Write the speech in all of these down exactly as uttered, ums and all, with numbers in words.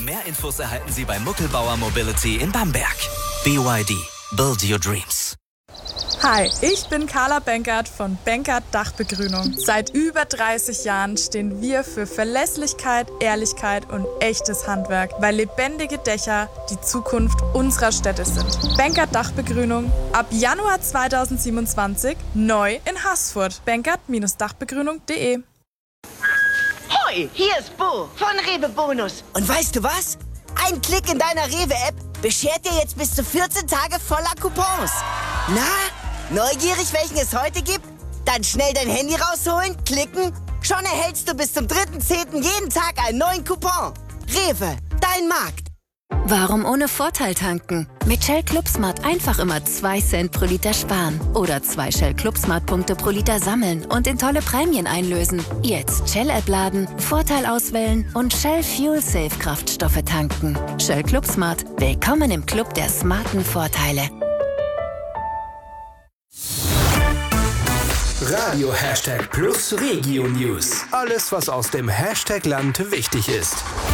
Mehr Infos erhalten Sie bei Muckelbauer Mobility in Bamberg. B Y D. Build your dreams. Hi, ich bin Carla Benkert von Benkert Dachbegrünung. Seit über dreißig Jahren stehen wir für Verlässlichkeit, Ehrlichkeit und echtes Handwerk, weil lebendige Dächer die Zukunft unserer Städte sind. Benkert Dachbegrünung ab Januar zweitausendsiebenundzwanzig neu in Haßfurt. benkert Dachbegrünung punkt de. Hoi, hier ist Bo von Rewe Bonus. Und weißt du was? Ein Klick in deiner Rewe-App beschert dir jetzt bis zu vierzehn Tage voller Coupons. Na, neugierig, welchen es heute gibt? Dann schnell dein Handy rausholen, klicken. Schon erhältst du bis zum dritten zehnten jeden Tag einen neuen Coupon. Rewe, dein Markt. Warum ohne Vorteil tanken? Mit Shell Club Smart einfach immer zwei Cent pro Liter sparen. Oder zwei Shell Club Smart Punkte pro Liter sammeln und in tolle Prämien einlösen. Jetzt Shell-App laden, Vorteil auswählen und Shell Fuel Safe Kraftstoffe tanken. Shell Club Smart. Willkommen im Club der smarten Vorteile. Radio Hashtag Plus Regio News. Alles, was aus dem Hashtag Land wichtig ist.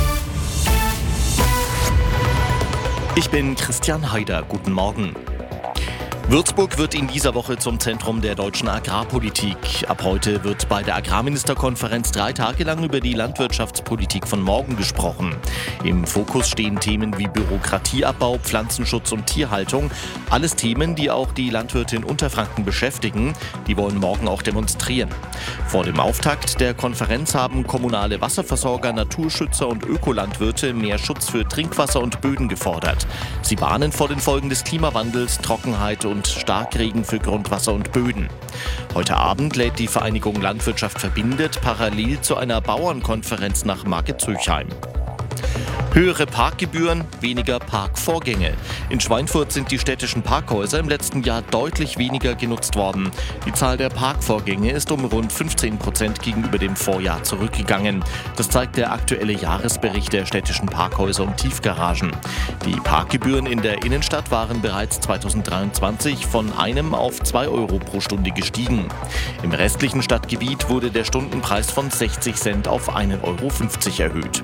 Ich bin Christian Haider. Guten Morgen. Würzburg wird in dieser Woche zum Zentrum der deutschen Agrarpolitik. Ab heute wird bei der Agrarministerkonferenz drei Tage lang über die Landwirtschaftspolitik von morgen gesprochen. Im Fokus stehen Themen wie Bürokratieabbau, Pflanzenschutz und Tierhaltung. Alles Themen, die auch die Landwirte in Unterfranken beschäftigen. Die wollen morgen auch demonstrieren. Vor dem Auftakt der Konferenz haben kommunale Wasserversorger, Naturschützer und Ökolandwirte mehr Schutz für Trinkwasser und Böden gefordert. Sie warnen vor den Folgen des Klimawandels, Trockenheit und und Starkregen für Grundwasser und Böden. Heute Abend lädt die Vereinigung Landwirtschaft verbindet parallel zu einer Bauernkonferenz nach Market-Züchheim. Höhere Parkgebühren, weniger Parkvorgänge. In Schweinfurt sind die städtischen Parkhäuser im letzten Jahr deutlich weniger genutzt worden. Die Zahl der Parkvorgänge ist um rund fünfzehn Prozent gegenüber dem Vorjahr zurückgegangen. Das zeigt der aktuelle Jahresbericht der städtischen Parkhäuser und Tiefgaragen. Die Parkgebühren in der Innenstadt waren bereits zweitausenddreiundzwanzig von einem auf zwei Euro pro Stunde gestiegen. Im restlichen Stadtgebiet wurde der Stundenpreis von sechzig Cent auf ein Euro fünfzig erhöht.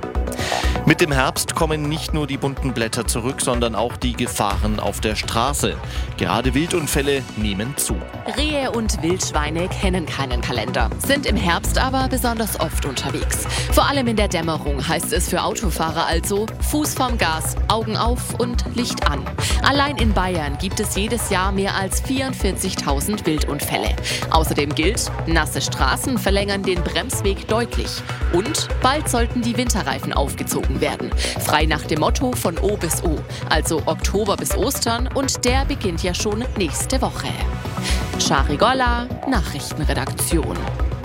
Mit dem Herbst kommen nicht nur die bunten Blätter zurück, sondern auch die Gefahren auf der Straße. Gerade Wildunfälle nehmen zu. Rehe und Wildschweine kennen keinen Kalender, sind im Herbst aber besonders oft unterwegs. Vor allem in der Dämmerung heißt es für Autofahrer also Fuß vom Gas, Augen auf und Licht an. Allein in Bayern gibt es jedes Jahr mehr als vierundvierzigtausend Wildunfälle. Außerdem gilt, nasse Straßen verlängern den Bremsweg deutlich. Und bald sollten die Winterreifen aufgezogen werden. Frei nach dem Motto von O bis O, also Oktober bis Ostern, und der beginnt ja schon nächste Woche. Shari Golla, Nachrichtenredaktion.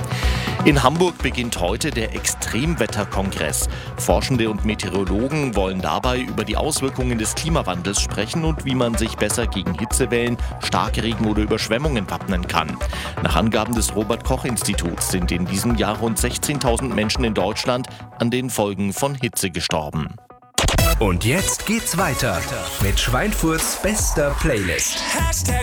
In Hamburg beginnt heute der Extremwetterkongress. Forschende und Meteorologen wollen dabei über die Auswirkungen des Klimawandels sprechen und wie man sich besser gegen Hitzewellen, Starkregen oder Überschwemmungen wappnen kann. Nach Angaben des Robert-Koch-Instituts sind in diesem Jahr rund sechzehntausend Menschen in Deutschland an den Folgen von Hitze gestorben. Und jetzt geht's weiter mit Schweinfurts bester Playlist.